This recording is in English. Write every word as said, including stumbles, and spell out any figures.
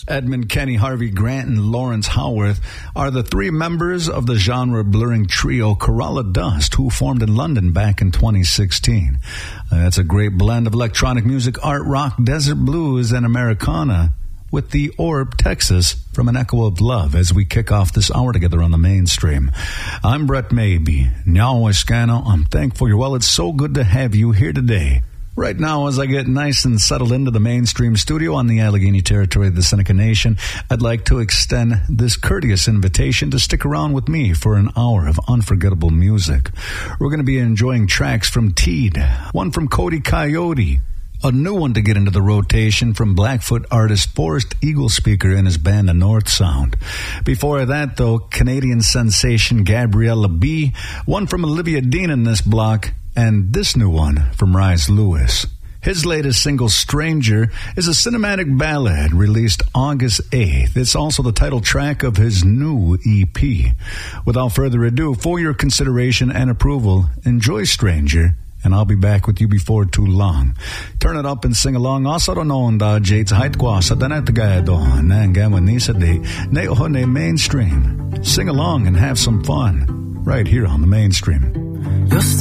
Edmund Kenny, Harvey Grant, and Lawrence Howarth are the three members of the genre-blurring trio Kerala Dust, who formed in London back in twenty sixteen. Uh, that's a great blend of electronic music, art rock, desert blues, and Americana, with the Orb, Texas, from An Echo of Love, as we kick off this hour together on the Mainstream. I'm Brett Maybe. Nyao Escano, I'm thankful you're well. It's so good to have you here today. Right now, as I get nice and settled into the Mainstream studio on the Allegheny territory of the Seneca Nation, I'd like to extend this courteous invitation to stick around with me for an hour of unforgettable music. We're going to be enjoying tracks from Teed, one from Cody Coyote, a new one to get into the rotation from Blackfoot artist Forrest Eaglespeaker and his band The North Sound. Before that, though, Canadian sensation Gabriella B., one from Olivia Dean in this block, and this new one from Rise Lewis. His latest single, Stranger, is a cinematic ballad released August eighth. It's also the title track of his new E P. Without further ado, for your consideration and approval, enjoy Stranger, and I'll be back with you before too long. Turn it up and sing along. Also don't know da Jates height kwa sa danet gado nangawan ni sa day ne ohone Mainstream. Sing along and have some fun right here on the Mainstream.